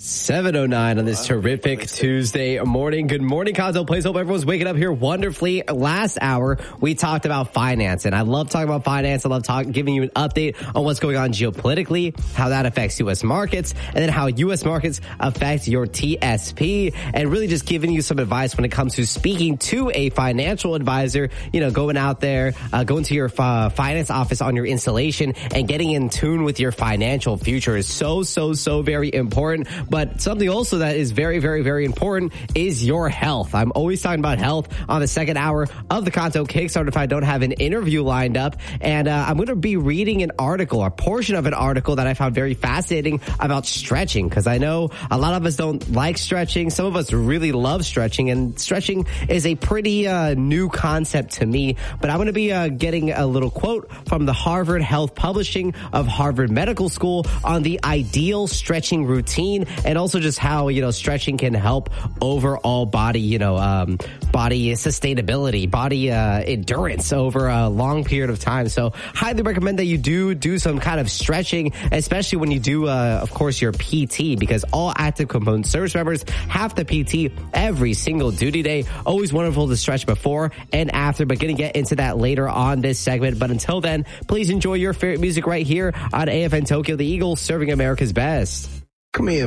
7:09 on this terrific Tuesday morning. Good morning, Conzo Plays. Hope everyone's waking up here wonderfully. Last hour, we talked about finance, and I love talking about finance. I love giving you an update on what's going on geopolitically, how that affects U.S. markets, and then how U.S. markets affect your TSP, and really just giving you some advice when it comes to speaking to a financial advisor, going out there, going to your finance office on your installation and getting in tune with your financial future is so very important. But something also that is very, very, very important is your health. I'm always talking about health on the second hour of the Conto Kickstart if I don't have an interview lined up. And I'm going to be reading an article, a portion of an article that I found very fascinating about stretching, because I know a lot of us don't like stretching. Some of us really love stretching, and stretching is a pretty new concept to me. But I'm going to be getting a little quote from the Harvard Health Publishing of Harvard Medical School on the ideal stretching routine, and also just how, stretching can help overall body, body sustainability, body endurance over a long period of time. So highly recommend that you do some kind of stretching, especially when you do, of course, your PT, because all active component service members have the PT every single duty day. Always wonderful to stretch before and after, but going to get into that later on this segment. But until then, please enjoy your favorite music right here on AFN Tokyo, the Eagles serving America's best. Come here.